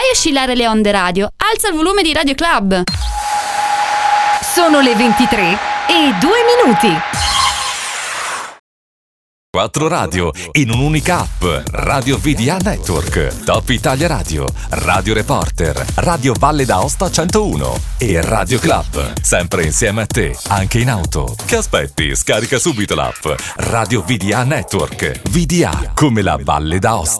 Fai oscillare le onde radio, alza il volume di Radio Club. Sono le 23 e 2 minuti. 4 radio in un'unica app. Radio VDA Network, Top Italia Radio, Radio Reporter, Radio Valle d'Aosta 101 e Radio Club. Sempre insieme a te, anche in auto. Che aspetti? Scarica subito l'app. Radio VDA Network. VDA come la Valle d'Aosta.